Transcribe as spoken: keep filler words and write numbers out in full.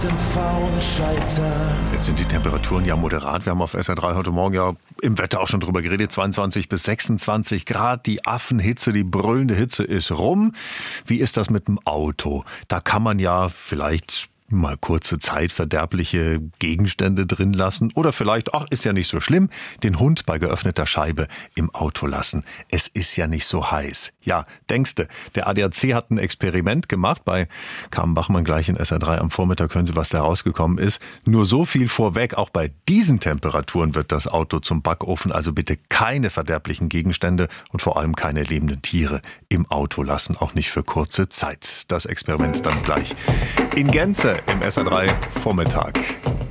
Jetzt sind die Temperaturen ja moderat. Wir haben auf S R drei heute Morgen ja im Wetter auch schon drüber geredet. zweiundzwanzig bis sechsundzwanzig Grad. Die Affenhitze, die brüllende Hitze ist rum. Wie ist das mit dem Auto? Da kann man ja vielleicht mal kurze Zeit verderbliche Gegenstände drin lassen oder vielleicht, ach, ist ja nicht so schlimm, den Hund bei geöffneter Scheibe im Auto lassen. Es ist ja nicht so heiß. Ja, denkste, der A D A C hat ein Experiment gemacht. Bei Carmen Bachmann gleich in S R drei am Vormittag hören Sie, was da rausgekommen ist. Nur so viel vorweg, auch bei diesen Temperaturen wird das Auto zum Backofen. Also bitte keine verderblichen Gegenstände und vor allem keine lebenden Tiere im Auto lassen, auch nicht für kurze Zeit. Das Experiment dann gleich in Gänze im S R drei Vormittag.